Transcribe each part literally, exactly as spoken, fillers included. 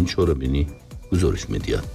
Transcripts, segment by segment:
ҳамин чорабинӣ гузориш медиҳад.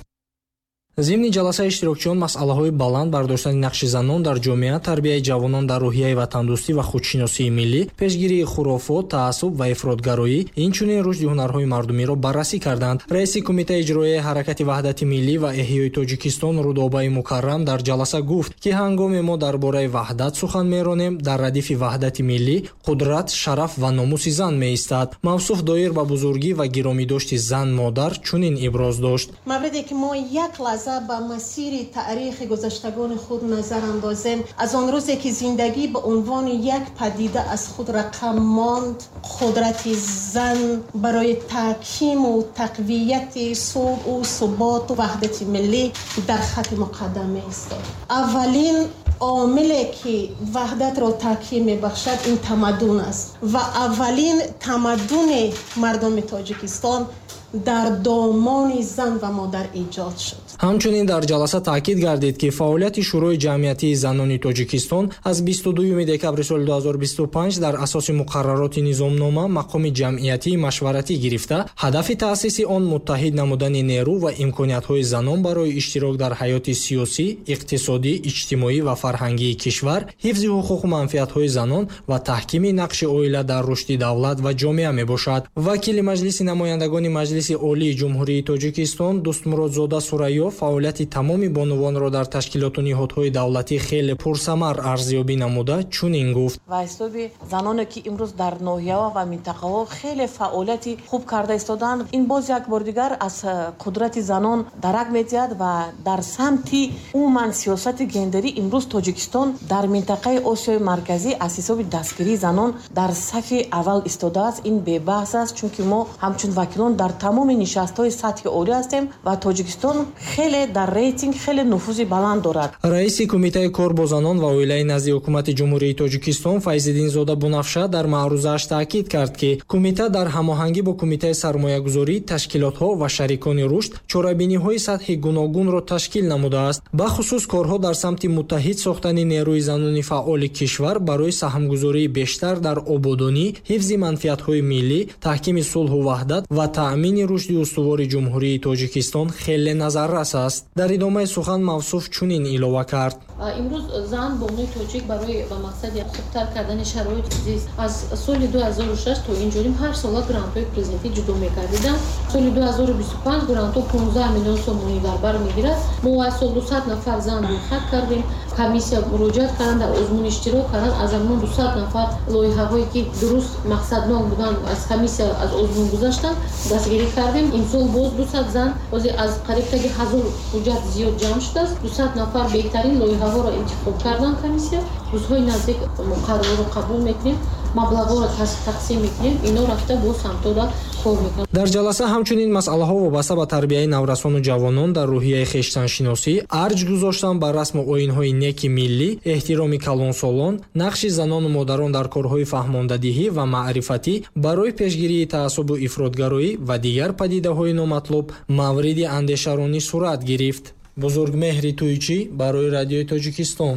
зимни ҷаласа иштирокчиён масъалаҳои баланд бардоштани нақши занон дар ҷомеа, тарбияи ҷавонон дар рӯҳияи ватандӯстӣ ва худшиносии миллӣ, пешгирии хурофот, таассуб ва ифротгароӣ, инчунин рушди ҳунарҳои мардумиро баррасӣ карданд. раиси кумитаи иҷроияи ҳаракати ваҳдати миллӣ ва эҳёи Тоҷикистон Рудобаи Мукаррам дар ҷаласа гуфт, ки ҳангоме мо дар бораи ваҳдат сухан меронем, дар радифи ваҳдати миллӣ қудрат, шараф ва номуси зан меистад. мавсуф доир ба бузургӣ ва гиромидошти зан модар чунин иброз дошт: мавриде ки мо як лаҳза ба масири таърихи гузаштагони худ назар андозем, аз он рӯзе ки зиндагӣ ба унвони як падида аз худ рақам монд, қудрати зан барои таҳкиму тақвияти сулҳу суботу ваҳдати миллӣ дар хати муқаддам меистод. аввалин عاملی که وحدت را تحکیم می‌بخشد این تمدن است و اولین تمدن مردم تاجیکستان در دامان زن و مادر ایجاد شد. ҳамчунин дар ҷаласа таъкид гардид, ки фаъолияти шӯрои ҷамъиятии занони Тоҷикистон аз бисту дуюми декабри соли ду ҳазору бисту панҷ дар асоси муқаррароти низомнома мақоми ҷамъиятии машваратӣ гирифта, ҳадафи таъсиси он муттаҳид намудани нерӯ ва имкониятҳои занон барои иштирок дар ҳаёти сиёсӣ, иқтисодӣ, иҷтимоӣ ва фарҳангии кишвар, ҳифзи ҳуқуқу манфиатҳои занон ва таҳкими нақши оила дар рушди давлат ва ҷомеа мебошад. вакили маҷлиси намояндагони маҷлиси олии ҷумҳурии Тоҷикистон Дӯстмуродзода Сурайё фаъолияти тамоми бонувонро дар ташкилоту ниҳодҳои давлатӣ хеле пурсамар арзёбӣ намуда чунин гуфт: ва ҳисоби заноне ки имрӯз дар ноҳияҳо ва минтақаҳо хеле фаъолияти хуб карда истоданд, ин боз як бор дигар аз қудрати занон дарак медиҳад ва дар самти умуман сиёсати гендерӣ имрӯз Тоҷикистон дар минтақаи Осиёи марказӣ аз ҳисоби дастгирии занон дар сафи аввал истодааст. ин бебаҳс аст, чунки мо ҳамчун вакилон дар тамоми нишастҳои сатҳи олӣ ҳастем ва Тоҷикистон хеле дар рейтинг хеле нуфузи баланд дорад. раиси кумитаи кор бо занон ва оилаи назди ҳукумати ҷумҳурии Тоҷикистон Файзиддинзода Бунафша дар маърузааш таъкид кард, ки кумита дар ҳамоҳангӣ бо кумитаи сармоягузорӣ, ташкилотҳо ва шарикони рушд чорабиниҳои сатҳи гуногунро ташкил намудааст. бахусус корҳо дар самти муттаҳид сохтани нерӯи занони фаъоли кишвар барои саҳмгузории бештар дар ободонӣ, ҳифзи манфиатҳои миллӣ, таҳкими сулҳу ваҳдат ва таъмини рушди устувори ҷумҳурии Тоҷикистон хеле назаррас аст. дар идомаи сухан мавсуф чунин илова кард: имрӯз зан бо умуми тоҷик барои ба мақсади хубтар кардани шароити зист аз соли ду ҳазору шаш то инҷоним ҳар сола грантҳои президентӣ ҷудо мекардиданд. соли ду ҳазору бисту панҷ грантҳо понздаҳ миллион сомонӣ дар бар мегирад. мо аз сол дусад нафар зан рӯйхат кардем, комиссия муроҷиат карданд, дар озмун иштирок карданд. аз амон дусад нафар лоиҳаҳое ки дуруст мақсаднок буданд аз комиссия аз озмун гузаштанд дастгирӣ кардем. имсол боз дусад зан ози аз қарибтаги ҳазор ҳуҷҷат зиёд ҷамъ шудааст. дусад нафар беҳтарин лоиҳаҳоро интихоб карданд комиссия. рӯзҳои наздик муқаррарро қабул мекунем, маблағҳоро тақсим мекунем, ино рафта бо самтода кор мекунем. дар ҷаласа ҳамчунин масъалаҳо вобаста ба тарбияи наврасону ҷавонон дар рӯҳияи хештаншиносӣ, арҷ гузоштан ба расму оинҳои неки миллӣ, эҳтироми калонсолон, нақши занону модарон дар корҳои фаҳмондадиҳӣ ва маърифатӣ барои пешгирии таассубу ифротгароӣ ва дигар падидаҳои номатлуб мавриди андешаронӣ сурат гирифт. Бузургмеҳри Туйчӣ барои Радиои Тоҷикистон.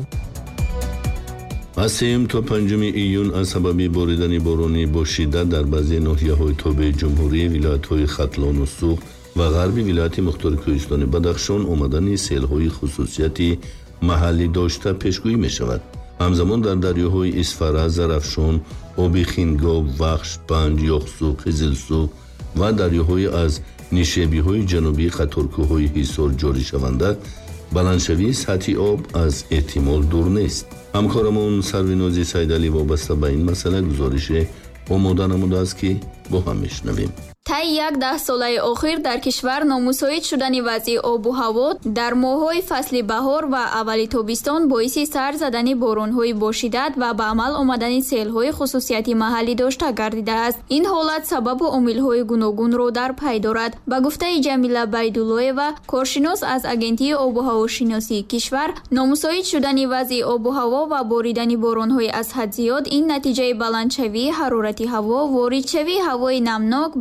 аз сеюм то панҷуми июн аз сабаби боридани борони бо шиддат дар баъзе ноҳияҳои тобеи ҷумҳурӣ, вилоятҳои Хатлону Суғ ва ғарби вилояти Мухтори Кӯҳистони Бадахшон омадани селҳои хусусияти маҳаллӣ дошта пешгӯӣ мешавад. ҳамзамон дар дарёҳои Исфара, Зарафшон, Оби Хингоб, Вахш, Панҷ, Ёхсу, Қизилсу ва дарёҳои аз нишебиҳои ҷанубӣ қаторкӯҳҳои Ҳисор ҷоришаванда баландшавии сатҳи об аз эҳтимол дур нест. ҳамкорамон Сарвинози Сайдалӣ вобаста ба ин масъала гузорише омода намудааст, ки бо ҳам мешунавем. таи як даҳсолаи охир дар кишвар номусоид шудани вазъи обу ҳаво дар моҳҳои фасли баҳор ва аввали тобистон боиси сар задани боронҳои бошиддат ва ба амал омадани селҳои хусусияти маҳаллӣ дошта гардидааст. ин ҳолат сабабу омилҳои гуногунро дар пай дорад. ба гуфтаи Ҷамила Байдуллоева, коршинос аз агентии обуҳавошиносии кишвар, номусоид шудани вазъи обу ҳаво ва боридани боронҳои аз ҳад зиёд ин натиҷаи баландшавии ҳарорати ҳаво, воридшавии ҳавои намнок ба қалам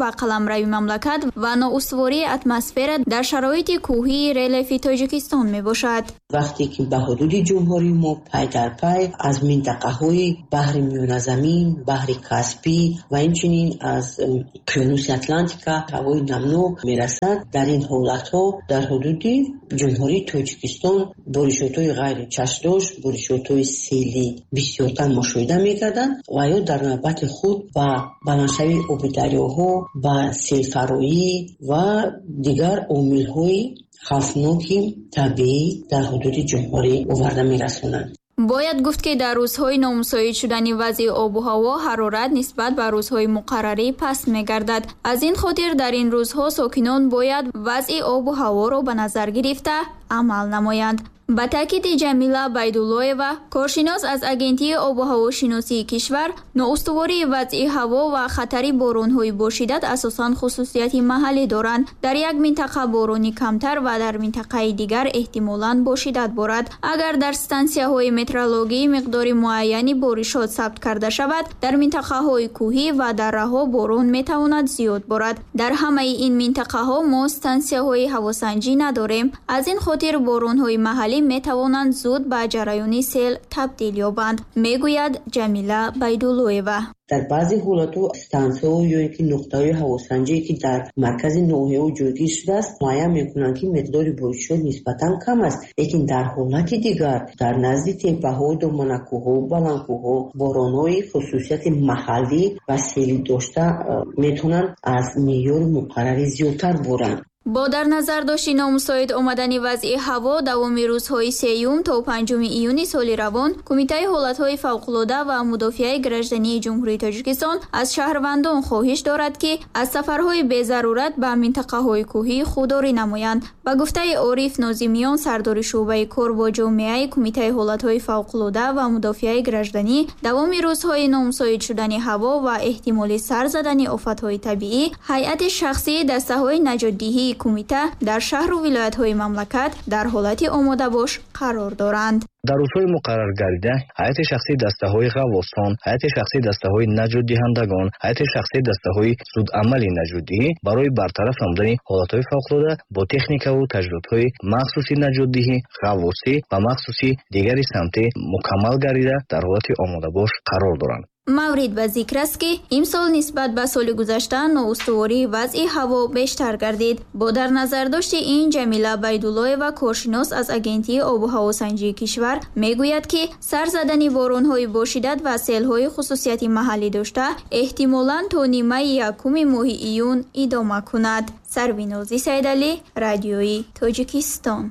камрави мамлакат ва ноустувории атмосфера дар шароити кӯҳии релефи Тоҷикистон мебошад. вақте ки ба ҳудуди ҷумҳурии мо пай дар пай аз минтақаҳои баҳри миёназамин, баҳри Каспий ва инчунин аз уқёнуси Атлантика ҳавои намнок мерасад, дар ин ҳолатҳо дар ҳудуди ҷумҳурии Тоҷикистон боришотҳои ғайри чашмдош, боришотҳои сели бисёртар мушоҳида мегарданд ва ё дар навбати худ ба баландшавии оби дарёҳо, ба селфароӣ ва дигар омилҳои хавфноки табиӣ дар ҳудуди ҷумҳурӣ оварда мерасонанд. бояд гуфт ки дар рӯзҳои номусоид шудани вазъи обу ҳаво ҳарорат нисбат ба рӯзҳои муқаррарӣ паст мегардад. аз ин хотир дар ин рӯзҳо сокинон бояд вазъи обу ҳаворо ба назар гирифта амал намоянд. ба таъкиди Ҷамила Байдуллоева, коршинос аз агентии обу ҳавошиносии кишвар, ноустувории вазъи ҳаво ва хатари боронҳои бошидат асосан хусусияти маҳаллӣ доранд. дар як минтақа борони камтар ва дар минтақаи дигар эҳтимолан бошидат борад. агар дар стансияҳои метеорологӣ миқдори муайяни боришот сабт карда шавад, дар минтақаҳои кӯҳӣ ва дарраҳо борон метавонад зиёд борад. дар ҳамаи ин минтақаҳо мо стансияҳои ҳавосанҷӣ надорем. аз ин хотир боронҳои маҳаллӣ метавонанд зуд ба ҷараёни сел табдил ёбанд, мегӯяд Ҷамила Байдуллоева. дар баъзе ҳолатҳо стансияҳо ё ки нуқтаҳои ҳавосанҷие ки дар маркази ноҳияҳо ҷойгир шудааст муайян мекунанд ки миқдори боришот нисбатан кам аст, лекин дар ҳолати дигар дар назди теппаҳо, доманакӯҳо, баландкӯҳо боронҳои хусусияти маҳаллӣ ва сели дошта метавонанд аз меъёри муқаррарӣ зиёдтар боранд. бо дар назар дошти номусоид омадани вазъи ҳаво давоми рӯзҳои сеюм то панҷуми июни соли равон, Кумитаи ҳолатҳои фавқулода ва мудофиаи граждании Ҷумҳурии Тоҷикистон аз шаҳрвандон хоҳиш дорад, ки аз сафарҳои безарурат ба минтақаҳои кӯҳӣ худдорӣ намоянд. ба гуфтаи Ориф Нозимиён, сардори шуъбаи кор бо ҷомеаи Кумитаи ҳолатҳои фавқулода ва мудофиаи гражданӣ, давоми рӯзҳои номусоид шудани ҳаво ва эҳтимоли сар задани офатҳои табиӣ, ҳайати шахсии дастаҳои наҷотдиҳии кумита дар шаҳру вилоятҳои мамлакат дар ҳолати омодабош қарор доранд. дар рӯзҳои муқаррар гарида ҳайати шахсии дастаҳои ғаввосон, ҳайати шахсии дастаҳои наҷотдиҳандагон, ҳайати шахсии дастаҳои зудамали наҷотдиҳӣ барои бартараф намудани ҳолатҳои фавқулода бо техникаву таҷҳизотҳои махсуси наҷотдиҳӣ, ғаввосӣ ва махсуси дигари самтӣ мукаммал гарида дар ҳолати омодабош қарор доранд. маврид ба зикр аст, ки имсол нисбат ба соли гузашта ноустувории вазъи ҳаво бештар гардид. бо дар назардошти ин, Ҷамила Байдуллоева, коршинос аз агентии обу ҳавосанҷии кишвар, мегӯяд, ки сар задани боронҳои бошидат ва селҳои хусусияти маҳаллӣ дошта эҳтимолан то нимаи якуми моҳи июн идома кунад. Сарвинози Сайдалӣ, Радиои Тоҷикистон.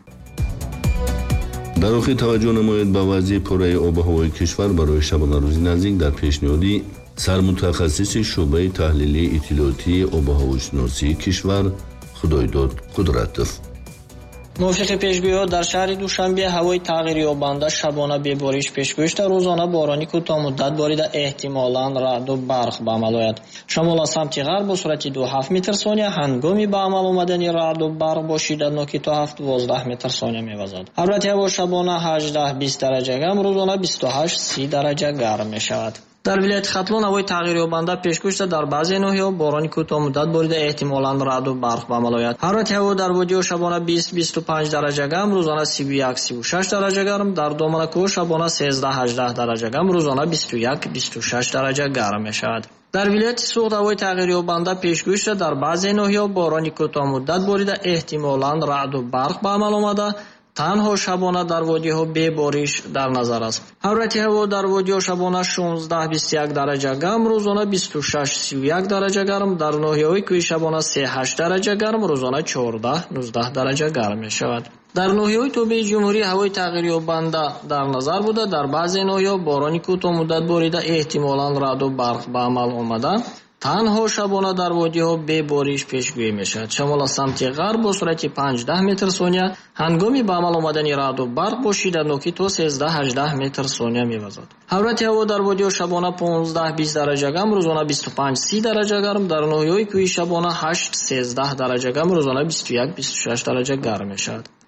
дар охир таваҷҷӯҳ намоед ба вазъи пурраи обу ҳавои кишвар барои шабонарӯзи наздик дар пешниҳоди сармутахассиси шуъбаи таҳлилии иттилоотии обу ҳавошиносии кишвар Худойдод Қудратов. мувофиқи пешгӯиҳо дар шаҳри Душанбе ҳавои тағйирёбанда шабона бебориш пешгӯишта рӯзона борони кӯтоҳмуддат борида эҳтимолан раъду барқ ба амал ояд. шамол аз самти ғарб бо суръати ду ҳафт метр сония ҳангоми ба амал омадани раъду барқ бо шиддатноки то ҳафтувоздаҳ метр сония мевазад. ҳарорати ҳаво шабона ҳаждаҳ бист дараҷа гам, рӯзона бисту ҳашт си дараҷа гарм мешавад. дар вилояти Хатлон ҳавои тағйирёбанда пешгӯишта дар баъзе ноҳияҳо борони кӯтоҳмуддат борида эҳтимолан раъду барқ ба амал ояд. ҳарорати ҳаво дар водиҳо шабона бист бисту панҷ дараҷа гам, рӯзона сиву як сиву шаш дараҷа гарм, дар доманакӯҳ шабона сездаҳ ҳаждаҳ дараҷа гам, рӯзона бисту як бисту шаш дараҷа гарм мешавад. дар вилояти Суғд ҳавои тағйирёбанда пешгӯишта дар баъзе ноҳияҳо борони кӯтоҳмуддат борида эҳтимолан раъду барқ ба амал омада, танҳо шабона дар водиҳо бебориш дар назар аст. ҳарорати ҳаво дар водиҳо шабона шонздаҳ бисту як дараҷа гам, рӯзона бисту шаш сиву як дараҷа гарм, дар ноҳияҳои кӯҳӣ шабона се ҳашт дараҷа гарм, рӯзона чордаҳ нуздаҳ дараҷа гарм мешавад. дар ноҳияҳои тобии ҷумҳурӣ ҳавои тағйирёбанда дар назар буда, дар баъзе ноҳияҳо борони кӯтоҳмуддат борида эҳтимолан раъду барқ ба амал омада, танҳо шабона дар водиҳо бебориш пешгӯӣ мешавад. шамол аз самти ғарб бо суръати панҷдаҳ метр сония ҳангоми ба амал омадани раъду барқ бо шиддатноки то сездаҳ ҳаждаҳ метр сония мевазад. ҳарорати ҳаво дар водиҳо шабона понздаҳ бист дараҷа гам, рӯзона бисту панҷ си дараҷа гарм, дар ноҳияҳои кӯҳӣ шабона ҳашт сездаҳ дараҷа гам, рӯзона бисту як бисту шаш дараҷа гарм мешавад.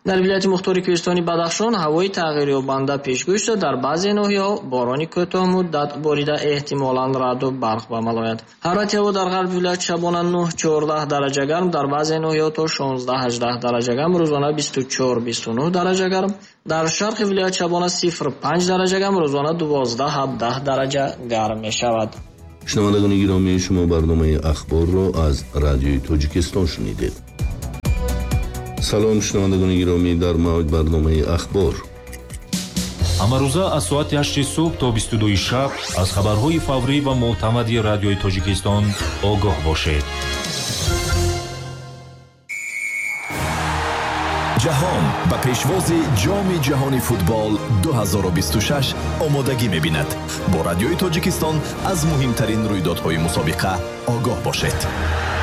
дар вилояти мухтори кӯҳистони Бадахшон ҳавои тағйирёбанда пешгӯӣ шуда дар баъзе ноҳияҳо борони кӯтоҳ муддат борида эҳтимолан раъду барқ ба амал ояд. ҳарорати ҳаво дар ғарби вилоят шабона нӯҳ чордаҳ дараҷа гарм, дар баъзе ноҳияҳо то шонздаҳ ҳаждаҳ дараҷа гарм, рӯзона бисту чор бисту нӯҳ дараҷа гарм, дар шарқи вилоят шабона сифр панҷ дараҷа гарм, рӯзона дувоздаҳ ҳабдаҳ дараҷа гарм мешавад. шунавандагони гиромӣ, шумо барномаи ахборро аз радиои Тоҷикистон шунидед. салом шунавандагони гиромӣ, дар мавҷ барномаи ахбор. ҳамарӯза аз соати ҳашти субҳ то бисту дуи шаб аз хабарҳои фаврӣ ва муътамади радиои Тоҷикистон огоҳ бошед. ҷаҳон ба пешвози ҷоми ҷаҳони футбол ду ҳазору бисту шаш омодагӣ мебинад. Бо радиои Тоҷикистон аз муҳимтарин рӯйдодҳои мусобиқа огоҳ бошед.